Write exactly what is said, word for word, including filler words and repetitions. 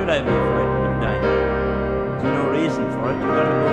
I be frightened of dying? There's no reason for it. You've got to go